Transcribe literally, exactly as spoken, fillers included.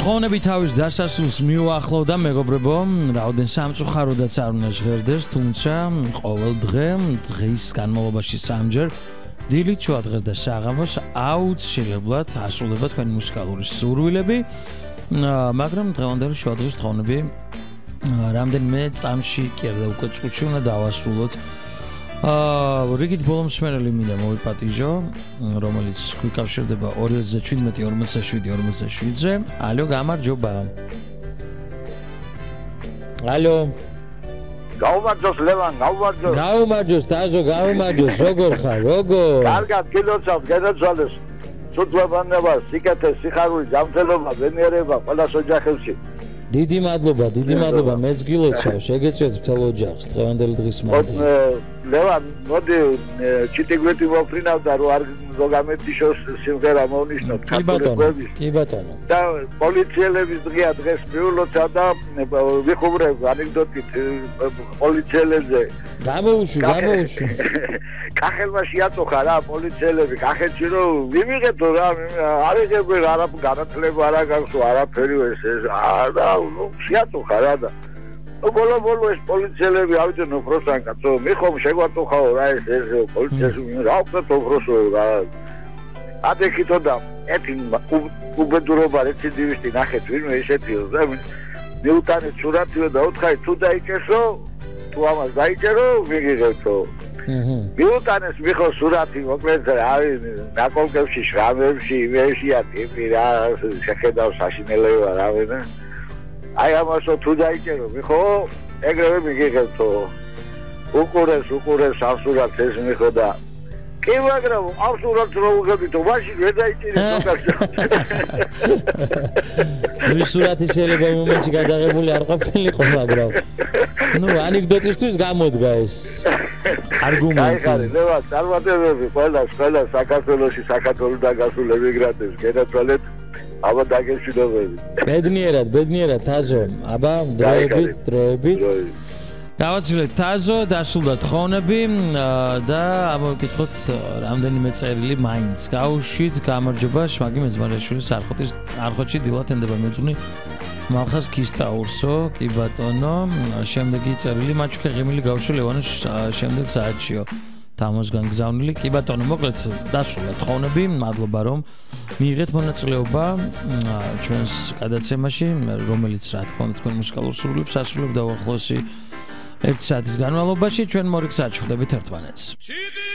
თხოვნები თავის დასასრულს მიუახლოვდა მეგობრებო, რაოდენ სამწუხაროდაც არ უნდა ჟღერდეს, თუმცა ყოველ დღე, დღის განმავლობაში სამჯერ დილით, შუადღეს და საღამოს აუცილებლად ასრულება თქვენი მუსიკალური სურვილები, მაგრამ დღევანდელი შუადღის თხოვნები რამდენიმე წამში კი არა უკვე წუთში უნდა დავასრულოთ. აა რიგით ბოლო მსმენელი მინდა მოვიპატიჟო, რომელიც გვიკავშირდება ორი ოცდაშვიდი ორმოცდაშვიდი ორმოცდაშვიდზე. ალო, გამარჯობა. ალო. გაუმარჯოს ლევან, გაუმარჯოს. გაუმარჯოს თაზო, გაუმარჯოს. როგორ ხარ? როგორ? კარგად, გილოცავ, გადაცვალეს. სულთვებანება, სიკეთე, სიხარული, ჯანმრთელობა, ბედნიერება ყველას ოჯახებში. დიდი მადლობა, დიდი მადლობა. მეც გილოცავ, შეგეცეთ მთელ ოჯახს დღევანდელი დღის მადლობა. ლევან, მოდი ჩიტიგვეტი მოფრინავდა, რომ არ ზოგამეტიშოს სიმღერა მოვნიშნოთ ქართველების. კი ბატონო. და პოლიციელების დღეა დღეს მიულოცავ და ვიხუბრებ ანეკდოტით პოლიციელებზე. გამოუშვი, გამოუშვი. კახელმა შეაწოხა რა პოლიციელები კახეთში რომ ვიმიღეთო რა არ იღებენ არა განათლება არა გაქვს არაფერი ეს და შეაწოხა რა და ბოლო ბოლო ეს პოლიციელები ავიდნენ უფროსთან კაცო მიხომ შეგვაწოხაო რა ეს ეს პოლიციაში რა უბრალოდ უფროსო რა ადექითო და ეთი უბედურობა რეციდივისტი ნახეთ ვინმე ისეთიო და მიუტანეთ სურათიო და უთხარი თუ დაიჭერსო თუ ამას დაიჭერო ვიგიღებთო მიუტანეს მიხო სურათი მოკლედ არის ნაკოლკებში შრამებში იმეშია ტიპი რა შეხედავ საშინელება რავენა აი ამასო თუ დაიჭერო მიხო ეგრევე მიგიღებთო უყურეს უყურეს ავსურათს ეს მიხო და კი მაგრამ ავსურათს რო უღებითო მაშინ ვერ დაიჭირეს თოკასო ის სურათი შეიძლება იმ მომენტში გადაღებული არ ყოფილიყო მაგრამ ნუ ანეკდოტისთვის გამოდგა ეს არგუმენტი. აი, ლევა, წარმატებები ყველა ყველა საქართველოში საქართველოსთან გასულ ემიგრანტებს გადაცვალეთ. აბა დაგეშვიდობები. ბედნიერად, ბედნიერად თაზო. აბა დროებით, დროებით. დავაცილეთ თაზო, დასრულდა თხოვნები და ამოვიკითხოთ რამდენიმე წერილი მაინც. გავუშვით, გამარჯობა, შმაგი მეძმარაშვილის არხოტის არხოტში დილათ ენდება მეძღვნი. მალხას ქისტაურსო, კი ბატონო, შემდეგი წერილი მაჩუქე ღიმილი გავშვი ლევანოს შემდეგ საათშიო. თამოს განგზავნილი, კი ბატონო, მოკლედ დასრულდა თხოვნები, მადლობა რომ მიიღეთ მონაწილეობა ჩვენს გადაცემაში, რომელიც რა თქმა უნდა თქვენ მუსიკალურ სურვილებს ასრულებდა უახლოესი ერთი საათის განმავლობაში, ჩვენ მორიგს აჩვდებით ერთმანეთს.